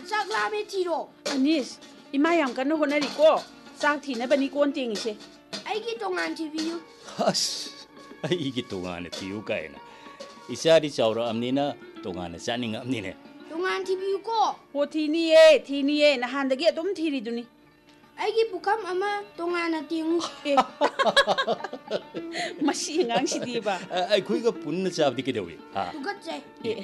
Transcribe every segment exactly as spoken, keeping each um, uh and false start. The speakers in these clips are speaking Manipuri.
ꯆꯥꯛ ꯂꯥꯝꯃꯦ ꯊꯤꯔꯣ ꯑꯅꯤꯁ 이마 ꯌꯥꯝ ꯀꯟꯅ ꯍꯣꯠꯅꯔꯤꯀꯣ ꯆꯥꯛ ꯊꯤꯅꯕꯅꯤ ꯀꯣꯟ ꯇꯦꯡꯉꯤꯁꯦ ꯑꯩꯒꯤ ꯇꯣꯉꯥꯟ ꯊꯤꯕꯤꯌꯨ ꯑꯁ ꯑꯩꯒꯤ ꯇꯣꯉꯥꯟꯅ ꯊꯤꯌꯨ ꯀꯥꯏꯅ ꯏꯆꯥꯗꯤ ꯆꯥꯎꯔꯛꯑꯕꯅꯤꯅ ꯇꯣꯉꯥꯟꯅ ꯆꯥꯅꯤꯡꯉꯛꯑꯕꯅꯤꯅꯦ ꯇꯣꯉꯥꯟ ꯊꯤꯕꯤꯌꯨꯀꯣ ꯍꯣ ꯊꯤꯅꯤꯌꯦ ꯊꯤꯅꯤꯌꯦ ꯅꯍꯥꯟꯗꯒꯤ ꯑꯗꯨꯝ ꯊꯤꯔꯤꯗꯨꯅꯤ ꯑꯩꯒꯤ ꯄꯨꯈꯝ ꯑꯃ ꯇꯣꯉꯥꯟꯅ ꯇꯦꯡꯉꯨ ꯑꯦ ꯃꯁꯤ ꯑꯉꯥꯡꯁꯤꯗꯤꯕ ꯑꯩꯈꯣꯏꯒ ꯄꯨꯟꯅ ꯆꯥꯕꯗꯤ ꯀꯩꯗꯧꯏ ꯇꯨꯀꯠꯆꯩ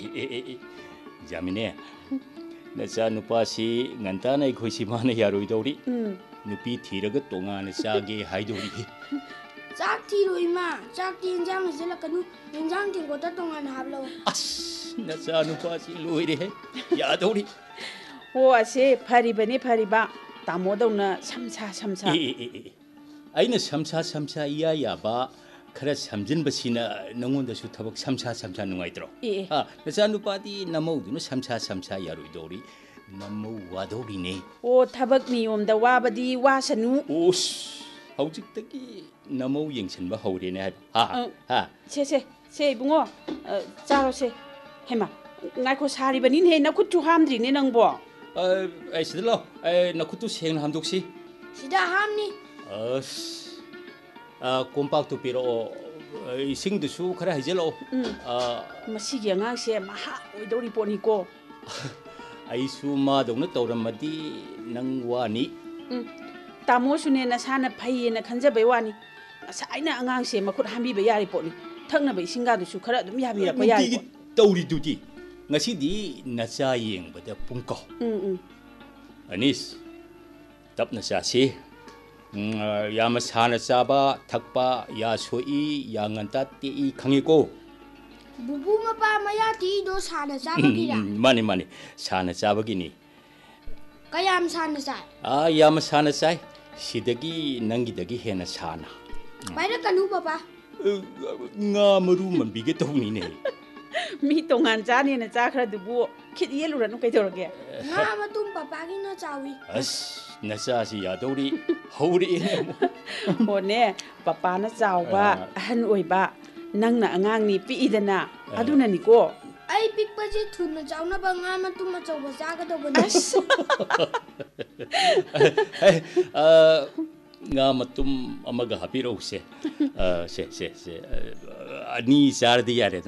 ꯌꯥꯃꯤꯅꯦ ꯅꯆꯥ ꯅꯨꯄꯥꯁꯤ ꯉꯟꯇꯥꯅ ꯑꯩꯈꯣꯏꯁꯤ ꯃꯥꯅ ꯌꯥꯔꯣꯏꯗꯧꯔꯤ ꯅꯨꯄꯤ ꯊꯤꯔꯒ ꯇꯣꯉꯥꯟꯅ ꯆꯥꯒꯦ ꯍꯥꯏꯗꯧꯔꯤ ꯆꯥꯛ ꯊꯤꯔꯣ ꯏꯃꯥ ꯆꯥꯛꯇꯤ ꯌꯦꯟꯖꯥꯡ ꯍꯩꯖꯤꯜꯂꯛꯀꯅꯨ ꯌꯦꯟꯖꯥꯡ ꯇꯦꯡꯀꯣꯠꯇ ꯇꯣꯉꯥꯟꯅ ꯍꯥꯞꯂꯛꯎ ꯑꯁ ꯅꯆꯥ ꯅꯨꯄꯥꯁꯤ ꯂꯣꯏꯔꯦꯍꯦ ꯌꯥꯗꯧꯔꯤ ꯍꯣ ꯑꯁꯦ ꯐꯔꯤꯕꯅꯤ ꯐꯔꯤꯕ ꯇꯥꯃꯣꯗꯧꯅ ꯁꯝꯁꯥ ꯁꯝꯁꯥ ꯑꯩꯅ ꯁꯝꯁꯥ ꯁꯝꯁꯥ ꯏꯌꯥ ꯌꯥꯕ खरा समझनबसीना नंगोंदसु थबक समसा समसा नुंगाइत्रो हा नचा नुपादी नमौदुन समसा समसा यारुइदोरी नमौ वादोरीने ओ थबक नियमदा वाबदी वासनु ओस हौजिक्तगी नमौ येंगसनबा हौरेने हा हा से से से बुंगो चारो से Hema ngaiko saribanin he nakuttu hamdrine nangbo ai sidlo ai nakuttu seng hamdoksi sida hamni as ꯀꯣꯝꯄꯥꯛ two ꯄꯤꯔꯛꯑꯣ ꯏꯁꯤꯡꯗꯨꯁꯨ ꯈꯔ ꯍꯩꯖꯤꯜꯂꯛꯑꯣ ꯃꯁꯤꯒꯤ ꯑꯉꯥꯡꯁꯦ ꯃꯍꯥ ꯑꯣꯏꯗꯧꯔꯤ ꯄꯣꯠꯅꯤꯀꯣ ꯑꯩꯁꯨ ꯃꯥꯗꯧꯅ ꯇꯧꯔꯝꯃꯗꯤ ꯅꯪ ꯋꯥꯅꯤ ꯇꯥꯃꯣꯁꯨꯅꯦ ꯅꯁꯥꯅ ꯐꯩꯌꯦꯅ ꯈꯟꯖꯕꯩ ꯋꯥꯅꯤ ꯉꯁꯥꯏꯅ ꯑꯉꯥꯡꯁꯦ ꯃꯈꯨꯠ ꯍꯥꯝꯕꯤꯕ ꯌꯥꯔꯤ ꯄꯣꯠꯅꯤ ꯊꯛꯅꯕ ꯏꯁꯤꯡꯒꯥꯗꯨꯁꯨ ꯈꯔ ꯑꯗꯨꯝ ꯌꯥꯕꯤꯔꯛꯄ ꯌꯥꯔꯤ ꯄꯣꯠ ꯇꯧꯔꯤꯗꯨꯗꯤ ꯉꯁꯤꯗꯤ ꯅꯆꯥ ꯌꯦꯡꯕꯗ ꯄꯨꯡꯀꯥꯎ ꯑꯅꯤꯁ ꯇꯞꯅ ꯆꯥꯁꯤ याम साना चाबा थकपा या सोई या nganta ती खंगेको बुबु मपा मया ती दो साना चाबगिरा माने माने साना चाबगिनी कयाम साना चाय आ याम साना चाय सिदगी नंगीदगी हेना साना बाइरा कनु बाबा nga maru mambiगे तौनीने मी तोंगान चानेना चाखरदुबु खित येलुरनु कैदोरगे nga मतुम पापागिना चावी अस नचासी यादौरी हौरी होने पापाना चावबा अहन ओइबा नंगना अंगांगनी पिइदना अदुननिको ai pikpaji thuna chauna ba nga matu ma chawba jaga do bani nga matum amaga hapiro se se se se ani char di yare